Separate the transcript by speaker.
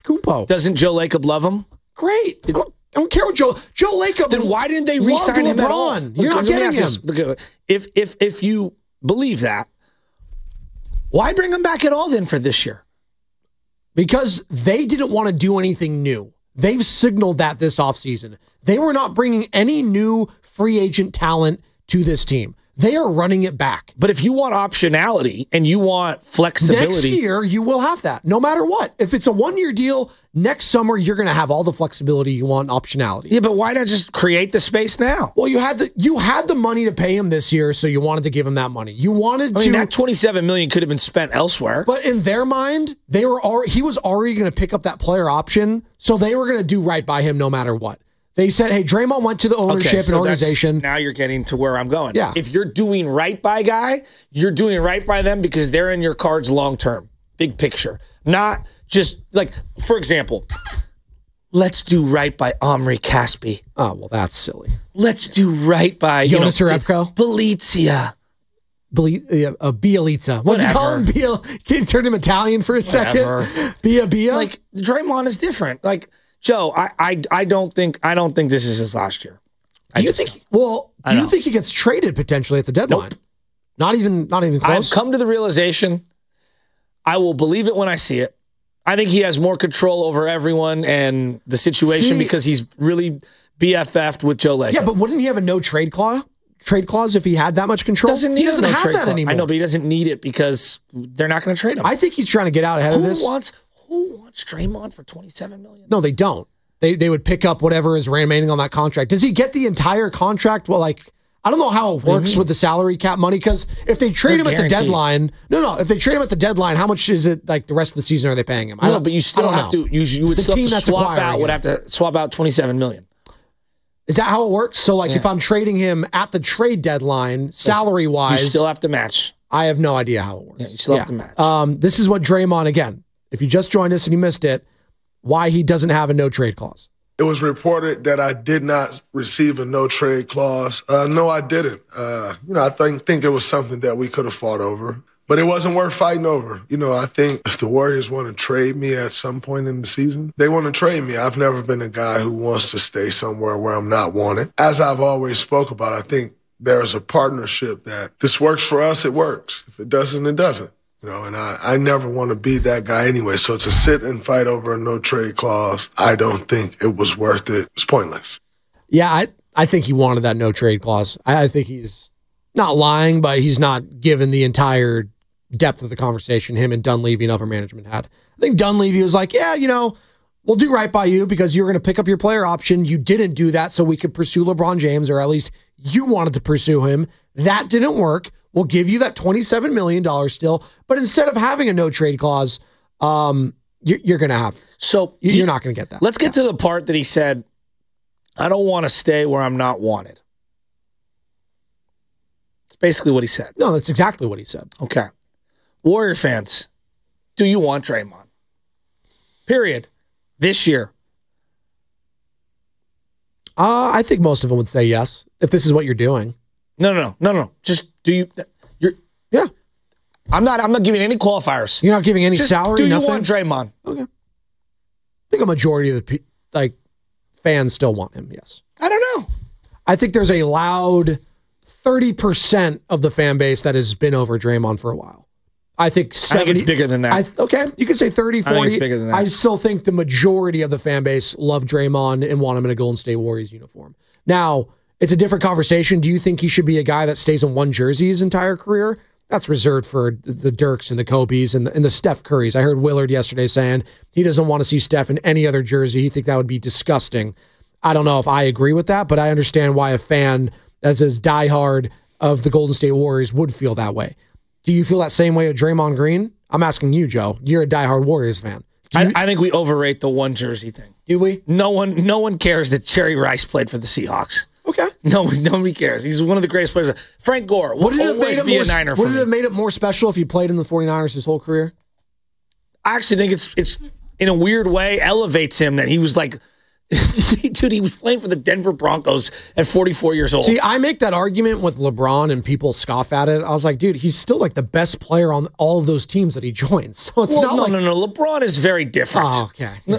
Speaker 1: Kumpo.
Speaker 2: Doesn't Joe Lacob love him?
Speaker 1: Great. I don't care what Joe Lacob.
Speaker 2: Then why didn't they re-sign him at all?
Speaker 1: You're not getting him.
Speaker 2: If you believe that, why bring him back at all then for this year?
Speaker 1: Because they didn't want to do anything new. They've signaled that this offseason. They were not bringing any new free agent talent to this team. They are running it back.
Speaker 2: But if you want optionality and you want flexibility.
Speaker 1: Next year, you will have that, no matter what. If it's a one-year deal, next summer, you're going to have all the flexibility you want, optionality.
Speaker 2: Yeah, but why not just create the space now?
Speaker 1: Well, you had the money to pay him this year, so you wanted to give him that money. You wanted to.
Speaker 2: That $27 million could have been spent elsewhere.
Speaker 1: But in their mind, he was already going to pick up that player option, so they were going to do right by him no matter what. They said, hey, Draymond went to the ownership and organization.
Speaker 2: Now you're getting to where I'm going.
Speaker 1: Yeah.
Speaker 2: If you're doing right by guy, you're doing right by them because they're in your cards long term, big picture. Not just like, for example, let's do right by Omri Caspi.
Speaker 1: Oh, well, that's silly.
Speaker 2: Let's do right by
Speaker 1: Jonas Jerebko.
Speaker 2: Belizia.
Speaker 1: Bielitsa. What'd you call him? Can you turn him Italian for a second? Bia.
Speaker 2: Like, Draymond is different. Like, Joe, I don't think this is his last year.
Speaker 1: Do you think he gets traded potentially at the deadline?
Speaker 2: Nope.
Speaker 1: Not even close.
Speaker 2: I've come to the realization I will believe it when I see it. I think he has more control over everyone and the situation because he's really BFF'd with Joe Lacob.
Speaker 1: Yeah, but wouldn't he have a no trade clause? If he had that much control?
Speaker 2: He doesn't have that
Speaker 1: anymore.
Speaker 2: I know, but he doesn't need it because they're not going to trade him.
Speaker 1: I think he's trying to get out ahead of this.
Speaker 2: Who wants Draymond for $27 million?
Speaker 1: No, they don't. They would pick up whatever is remaining on that contract. Does he get the entire contract? Well, I don't know how it works with the salary cap money, because if they trade him at the deadline, if they trade him at the deadline, how much is it like the rest of the season are they paying him?
Speaker 2: I don't know, but you still have to. You would still have to swap out $27 million.
Speaker 1: Is that how it works? So if I'm trading him at the trade deadline, salary wise,
Speaker 2: you still have to match.
Speaker 1: I have no idea how it works.
Speaker 2: Yeah, you still have to match.
Speaker 1: This is what Draymond, again, if you just joined us and you missed it, why he doesn't have a no trade clause.
Speaker 3: It was reported that I did not receive a no trade clause. No, I didn't. I think it was something that we could have fought over, but it wasn't worth fighting over. I think if the Warriors want to trade me at some point in the season, they want to trade me. I've never been a guy who wants to stay somewhere where I'm not wanted. As I've always spoke about, I think there's a partnership that this works for us, it works. If it doesn't, it doesn't. And I never want to be that guy anyway. So to sit and fight over a no trade clause, I don't think it was worth it. It's pointless.
Speaker 1: Yeah, I think he wanted that no trade clause. I think he's not lying, but he's not given the entire depth of the conversation him and Dunleavy and upper management had. I think Dunleavy was like, yeah, we'll do right by you because you're going to pick up your player option. You didn't do that so we could pursue LeBron James, or at least you wanted to pursue him. That didn't work. We'll give you that $27 million still, but instead of having a no trade clause, you're going to have.
Speaker 2: So
Speaker 1: you're not going to get that.
Speaker 2: Let's get to the part that he said, I don't want to stay where I'm not wanted. It's basically what he said.
Speaker 1: No, that's exactly what he said.
Speaker 2: Okay. Warrior fans, do you want Draymond? Period. This year.
Speaker 1: I think most of them would say yes, if this is what you're doing.
Speaker 2: No. Just do you?
Speaker 1: Yeah.
Speaker 2: I'm not giving any qualifiers.
Speaker 1: You're not giving any salary.
Speaker 2: Do you
Speaker 1: nothing?
Speaker 2: want Draymond?
Speaker 1: Okay. I think a majority of the fans still want him. Yes.
Speaker 2: I don't know.
Speaker 1: I think there's a loud 30% of the fan base that has been over Draymond for a while. I think 70.
Speaker 2: I think it's bigger than that.
Speaker 1: Okay, you could say 30, 40.
Speaker 2: I think it's bigger than that.
Speaker 1: I still think the majority of the fan base love Draymond and want him in a Golden State Warriors uniform. Now, it's a different conversation. Do you think he should be a guy that stays in one jersey his entire career? That's reserved for the Dirks and the Kobe's and the Steph Currys. I heard Willard yesterday saying he doesn't want to see Steph in any other jersey. He thinks that would be disgusting. I don't know if I agree with that, but I understand why a fan that's as diehard of the Golden State Warriors would feel that way. Do you feel that same way of Draymond Green? I'm asking you, Joe. You're a diehard Warriors fan.
Speaker 2: I think we overrate the one jersey thing.
Speaker 1: Do we?
Speaker 2: No one cares that Jerry Rice played for the Seahawks.
Speaker 1: Okay.
Speaker 2: Nobody cares. He's one of the greatest players. Frank Gore would always be a Niner for me.
Speaker 1: Would it have made it more special if he played in the 49ers his whole career?
Speaker 2: I actually think it's in a weird way elevates him that he was like, dude, he was playing for the Denver Broncos at 44 years old.
Speaker 1: See, I make that argument with LeBron and people scoff at it. I was like, dude, he's still like the best player on all of those teams that he joins. So it's
Speaker 2: no. LeBron is very different.
Speaker 1: Oh, okay.
Speaker 2: No,